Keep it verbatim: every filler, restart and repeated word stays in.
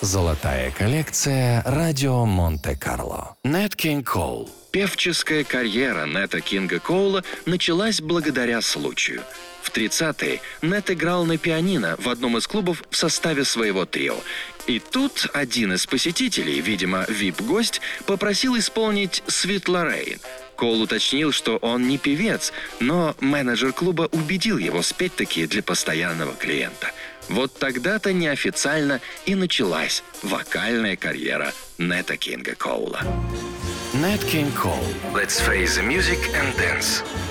Золотая коллекция «Радио Монте-Карло». Нэт Кинг Коул. Певческая карьера Нэта Кинга Коула началась благодаря случаю. В тридцатые Нэт играл на пианино в одном из клубов в составе своего трио. И тут один из посетителей, видимо, вип-гость, попросил исполнить «Sweet Lorraine». Коул уточнил, что он не певец, но менеджер клуба убедил его спеть-таки для постоянного клиента. Вот тогда-то неофициально и началась вокальная карьера Нэта Кинга Коула. Нэт Кинг Коул. Let's face the music and dance.